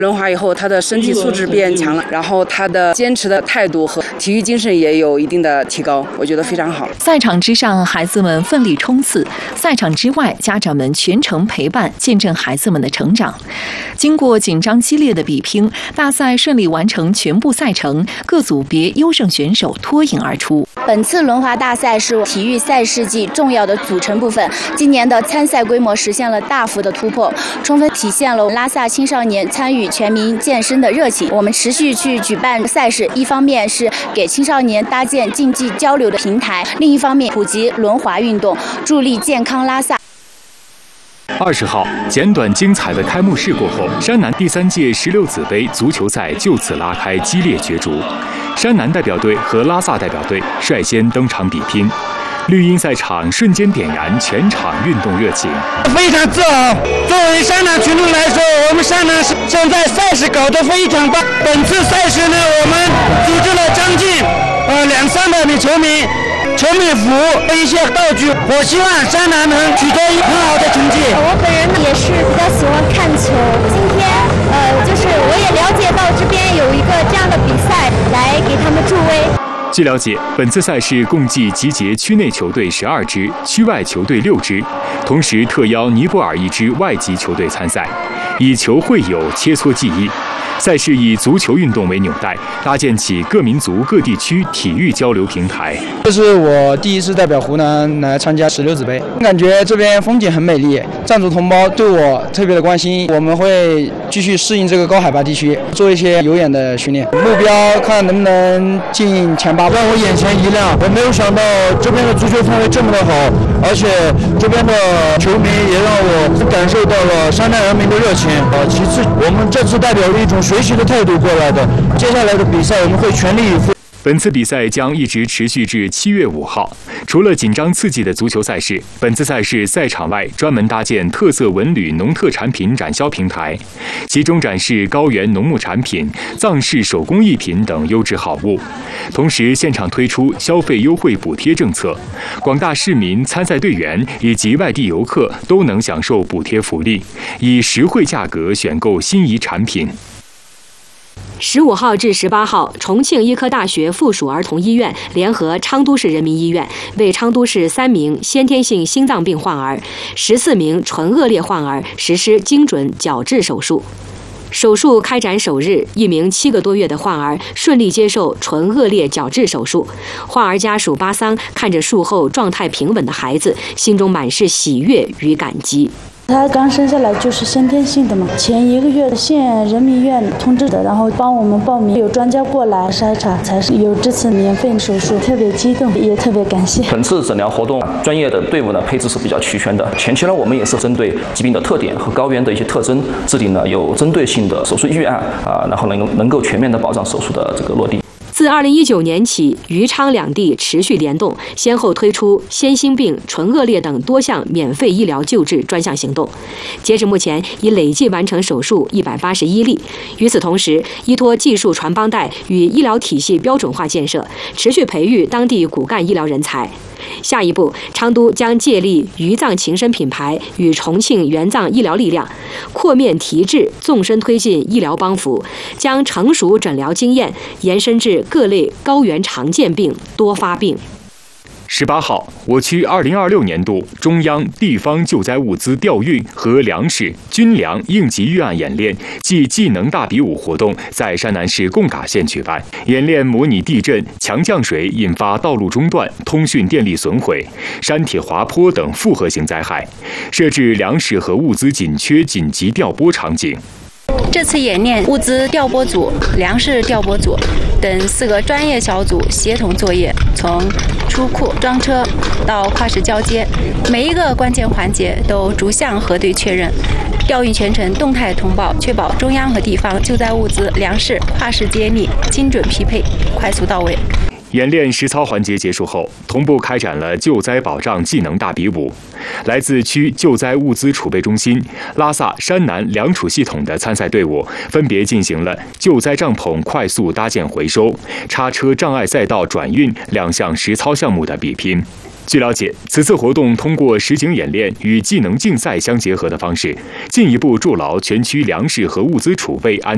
轮滑以后，他的身体素质变强了，然后他的坚持的态度和体育精神也有一定的提高，我觉得非常好。 赛场之上，孩子们奋力冲刺；赛场之外，家长们全程陪伴，见证孩子们的成长。经过紧张激烈的比拼，大赛顺利完成全部赛程，各组别优胜选手脱颖而出。 本次轮滑大赛是体育赛事季重要的组成部分，今年的参赛规模实现了大幅的突破，充分体现了拉萨青少年参与全民健身的热情。我们持续去举办赛事，一方面是给青少年搭建竞技交流的平台，另一方面普及轮滑运动，助力健康拉萨。 20号，简短精彩的开幕式过后，山南第3届16子杯足球赛就此拉开激烈角逐。山南代表队和拉萨代表队率先登场比拼，绿茵赛场瞬间点燃全场运动热情。 非常自豪，作为山南群众来说，我们山南现在赛事搞得非常棒。本次赛事呢，我们组织了将近200-300名球迷。球迷服和一些道具，我希望山南能取得很好的成绩。 我本人也是比较喜欢看球，今天就是我也了解到这边有一个这样的比赛，来给他们助威。 据了解，本次赛事共计集结区内球队12支，区外球队6支，同时特邀尼泊尔1支外籍球队参赛，以球会友，切磋技艺。赛事以足球运动为纽带，搭建起各民族各地区体育交流平台。 这是我第一次代表湖南来参加16子杯，感觉这边风景很美丽，藏族同胞对我特别的关心，我们会继续适应这个高海拔地区，做一些有氧的训练，目标看能不能进前8。 让我眼前一亮，我没有想到这边的足球氛围这么的好，而且这边的球迷也让我感受到了山南人民的热情。其次，我们这次代表了一种学习的态度过来的，接下来的比赛我们会全力以赴。 本次比赛将一直持续至7月5号。除了紧张刺激的足球赛事，本次赛事赛场外专门搭建特色文旅农特产品展销平台，其中展示高原农牧产品、藏式手工艺品等优质好物。同时，现场推出消费优惠补贴政策，广大市民、参赛队员以及外地游客都能享受补贴福利，以实惠价格选购心仪产品。 15号至18号，重庆医科大学附属儿童医院联合昌都市人民医院，为昌都市3名先天性心脏病患儿、14名纯恶劣患儿实施精准矫治手术。手术开展首日，1名7个多月的患儿顺利接受纯恶劣矫治手术。患儿家属巴桑看着术后状态平稳的孩子，心中满是喜悦与感激。 他刚生下来就是先天性的嘛，前1个月县人民医院通知的，然后帮我们报名，有专家过来筛查，才有这次免费手术，特别激动，也特别感谢。 本次诊疗活动专业的队伍呢配置是比较齐全的，前期呢我们也是针对疾病的特点和高原的一些特征，制定了有针对性的手术预案然后能够全面的保障手术的这个落地。 自2019年起，余昌两地持续联动，先后推出先心病、纯恶劣等多项免费医疗救治专项行动。截至目前，已累计完成手术181例。与此同时，依托技术传帮带与医疗体系标准化建设，持续培育当地骨干医疗人才。下一步，昌都将借力渝藏情深品牌与重庆援藏医疗力量，扩面提质，纵深推进医疗帮扶，将成熟诊疗经验延伸至各类高原常见病、多发病。 18号，我区2026年度中央地方救灾物资调运和粮食、军粮应急预案演练暨技能大比武活动在山南市贡嘎县举办。演练模拟地震、强降水引发道路中断、通讯电力损毁、山体滑坡等复合型灾害，设置粮食和物资紧缺紧急调拨场景。 这次演练，物资调拨组、粮食调拨组等4个专业小组协同作业，从出库、装车到跨市交接，每一个关键环节都逐项核对确认。调运全程动态通报，确保中央和地方救灾物资、粮食跨市接力精准匹配、快速到位。 演练实操环节结束后，同步开展了救灾保障技能大比武。来自区救灾物资储备中心、拉萨、山南两储系统的参赛队伍，分别进行了救灾帐篷快速搭建回收、叉车障碍赛道转运2项实操项目的比拼。据了解，此次活动通过实景演练与技能竞赛相结合的方式，进一步筑牢全区粮食和物资储备安